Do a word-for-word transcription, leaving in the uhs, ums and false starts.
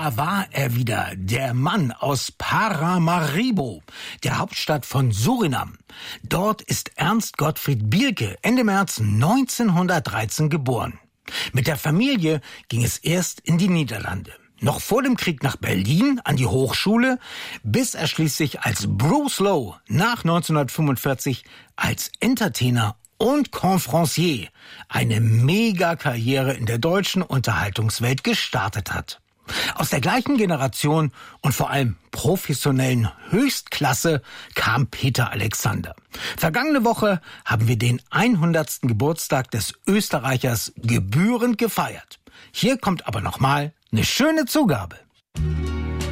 da war er wieder, der Mann aus Paramaribo, der Hauptstadt von Surinam. Dort ist Ernst Gottfried Bielke Ende März neunzehnhundertdreizehn geboren. Mit der Familie ging es erst in die Niederlande. Noch vor dem Krieg nach Berlin an die Hochschule, bis er schließlich als Bruce Lowe nach neunzehnhundertfünfundvierzig als Entertainer und Conférencier eine Megakarriere in der deutschen Unterhaltungswelt gestartet hat. Aus der gleichen Generation und vor allem professionellen Höchstklasse kam Peter Alexander. Vergangene Woche haben wir den hundertsten Geburtstag des Österreichers gebührend gefeiert. Hier kommt aber nochmal eine schöne Zugabe.